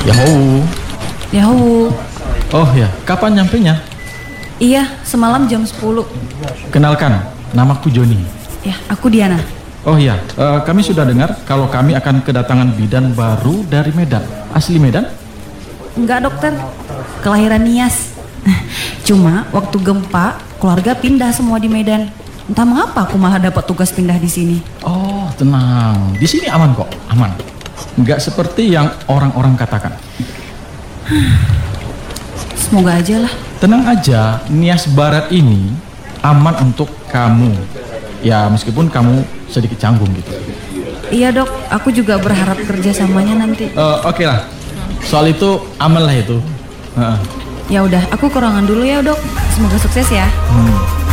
Yahoo. Yahoo. Oh ya, kapan nyampenya? Iya, semalam jam 10. Kenalkan, namaku Joni. Ya, aku Diana. Oh iya, kami sudah dengar kalau kami akan kedatangan bidan baru dari Medan. Asli Medan? Enggak, dokter. Kelahiran Nias. Cuma waktu gempa, keluarga pindah semua di Medan. Entah mengapa aku malah dapat tugas pindah di sini. Oh, tenang. Di sini aman kok, aman. Nggak seperti yang orang-orang katakan. Semoga aja lah. Tenang aja, Nias Barat ini aman untuk kamu. Ya, meskipun kamu sedikit canggung gitu. Iya dok, aku juga berharap kerjasamanya nanti. Oke lah, soal itu aman lah itu. Ya udah, aku ke ruangan dulu ya dok. Semoga sukses ya.